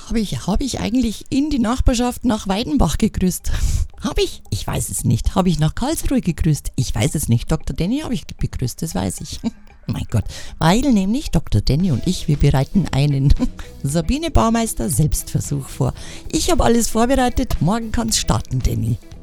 Hab ich eigentlich in die Nachbarschaft nach Weidenbach gegrüßt? Hab ich? Ich weiß es nicht. Habe ich nach Karlsruhe gegrüßt? Ich weiß es nicht. Dr. Danny habe ich begrüßt, das weiß ich. Mein Gott, weil nämlich Dr. Danny und ich, wir bereiten einen Sabine Baumeister Selbstversuch vor. Ich habe alles vorbereitet, morgen kann's starten, Danny.